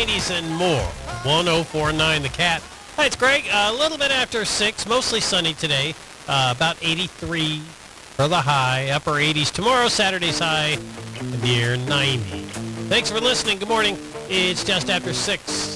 90s and more. 104.9 The Cat. Hi, it's Greg. A little bit after 6, mostly sunny today. About 83 for the high, upper 80s tomorrow. Saturday's high near 90. Thanks for listening. Good morning. It's just after 6.